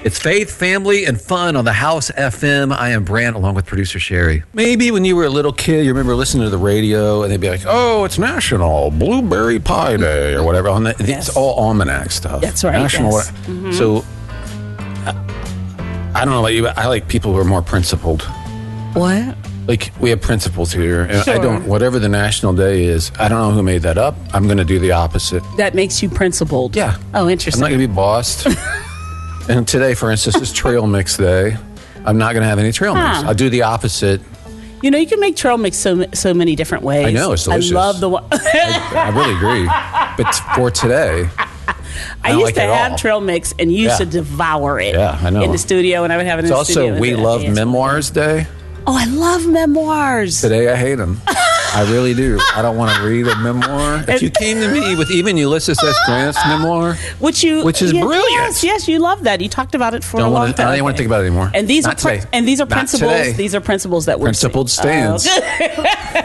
It's faith, family, and fun on the House FM. I am Brant, along with producer Sherry. Maybe when you were a little kid, you remember listening to the radio, and they'd be like, "Oh, it's National Blueberry Pie Day," or whatever. It's all almanac stuff. That's right. National. Yes. Mm-hmm. So, I don't know about you, but I like people who are more principled. What? Like, we have principles here, and Sure. I don't. Whatever the National Day is, I don't know who made that up. I'm going to do the opposite. That makes you principled. Yeah. Oh, I'm interesting. not going to be bossed. And today, for instance, is trail mix day. I'm not going to have any trail mix. I'll do the opposite. You know, you can make trail mix so many different ways. I know, it's delicious. I love the one. I really agree. But for today, I used to have trail mix and used to devour it. Yeah, I know. In the studio, and I would have it in the studio. It's also We Love Memoirs Day. Oh, I love memoirs. Today, I hate them. I really do. I don't want to read a memoir. If you came to me with even Ulysses S. Grant's memoir, which is brilliant. Yes, you love that. You talked about it for a long time. I don't want to think about it anymore. And these Not are today. and these are Not principles. today. These are principles that we're Principled stands.